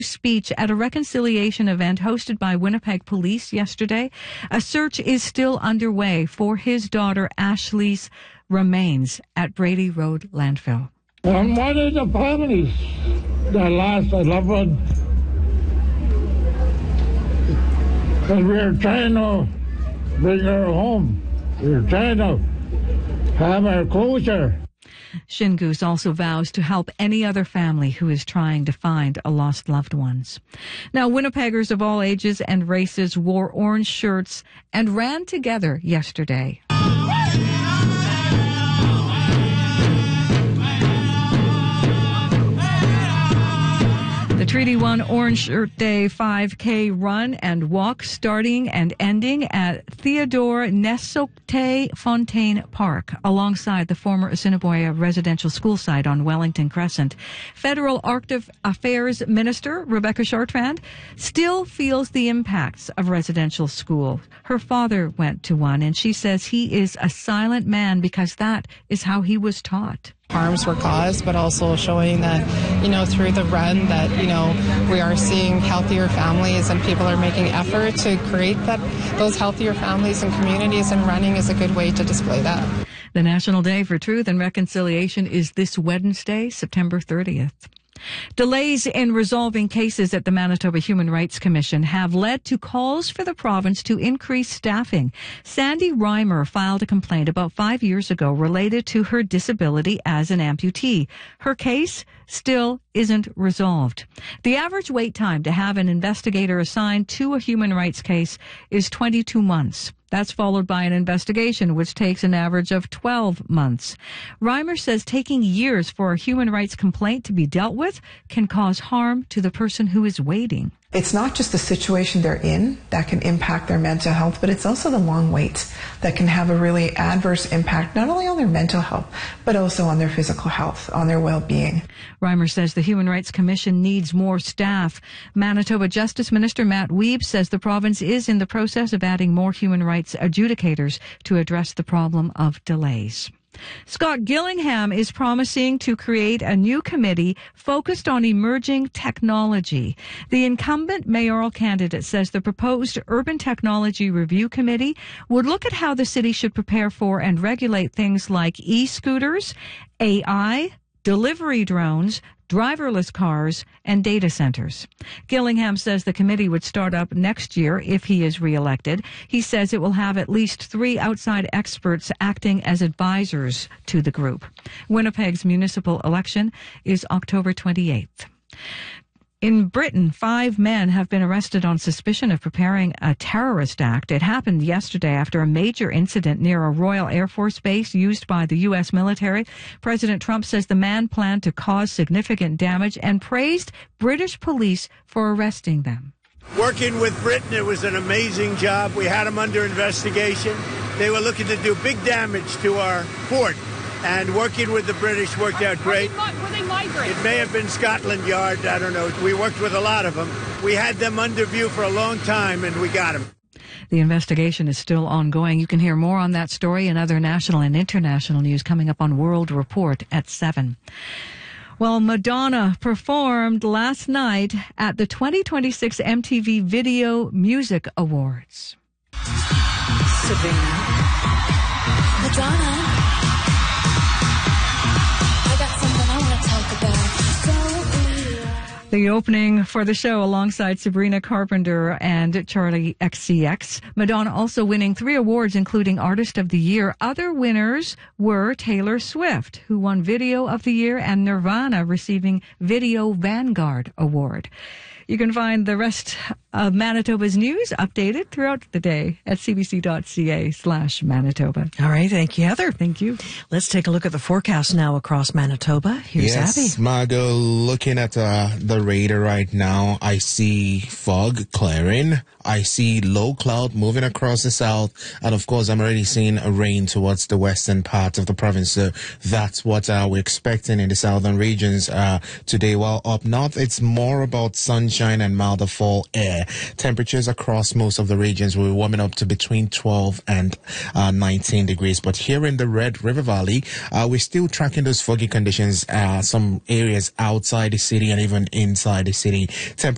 speech at a reconciliation event hosted by Winnipeg Police yesterday. A search is still underway for his daughter Ashley's remains at Brady Road landfill. I'm one of the families that lost a loved one. And we're trying to bring her home. We're trying to have her closure. Shingoose also vows to help any other family who is trying to find a lost loved ones. Now, Winnipeggers of all ages and races wore orange shirts and ran together yesterday. The Treaty 1 Orange Shirt Day 5K run and walk starting and ending at Theodore Nesokte Fontaine Park alongside the former Assiniboia residential school site on Wellington Crescent. Federal Arctic Affairs Minister Rebecca Chartrand still feels the impacts of residential school. Her father went to one and she says he is a silent man because that is how he was taught. Harms were caused, but also showing that, through the run that, we are seeing healthier families and people are making effort to create those healthier families and communities, and running is a good way to display that. The National Day for Truth and Reconciliation is this Wednesday, September 30th. Delays in resolving cases at the Manitoba Human Rights Commission have led to calls for the province to increase staffing. Sandy Reimer filed a complaint about 5 years ago related to her disability as an amputee. Her case still isn't resolved. The average wait time to have an investigator assigned to a human rights case is 22 months. That's followed by an investigation, which takes an average of 12 months. Reimer says taking years for a human rights complaint to be dealt with can cause harm to the person who is waiting. It's not just the situation they're in that can impact their mental health, but it's also the long waits that can have a really adverse impact, not only on their mental health, but also on their physical health, on their well-being. Reimer says the Human Rights Commission needs more staff. Manitoba Justice Minister Matt Wiebe says the province is in the process of adding more human rights adjudicators to address the problem of delays. Scott Gillingham is promising to create a new committee focused on emerging technology. The incumbent mayoral candidate says the proposed Urban Technology Review Committee would look at how the city should prepare for and regulate things like e-scooters, AI, delivery drones, driverless cars, and data centers. Gillingham says the committee would start up next year if he is reelected. He says it will have at least 3 outside experts acting as advisors to the group. Winnipeg's municipal election is October 28th. In Britain, 5 men have been arrested on suspicion of preparing a terrorist act. It happened yesterday after a major incident near a Royal Air Force base used by the U.S. military. President Trump says the man planned to cause significant damage and praised British police for arresting them. Working with Britain, it was an amazing job. We had them under investigation. They were looking to do big damage to our fort. And working with the British worked out great. Were they migrants? It may have been Scotland Yard. I don't know. We worked with a lot of them. We had them under view for a long time, and we got them. The investigation is still ongoing. You can hear more on that story and other national and international news coming up on World Report at 7. Well, Madonna performed last night at the 2026 MTV Video Music Awards. Savannah. Madonna. The opening for the show alongside Sabrina Carpenter and Charlie XCX. Madonna also winning 3 awards, including Artist of the Year. Other winners were Taylor Swift, who won Video of the Year, and Nirvana receiving Video Vanguard Award. You can find the rest of Manitoba's news updated throughout the day at cbc.ca/Manitoba. All right. Thank you, Heather. Thank you. Let's take a look at the forecast now across Manitoba. Here's Abby. Yes, Margot, looking at the radar right now, I see fog clearing. I see low cloud moving across the south. And of course, I'm already seeing a rain towards the western part of the province. So that's what we're expecting in the southern regions today. While up north, it's more about sunshine and milder fall air. Temperatures across most of the regions will be warming up to between 12 and 19 degrees. But here in the Red River Valley, we're still tracking those foggy conditions, some areas outside the city and even inside the city.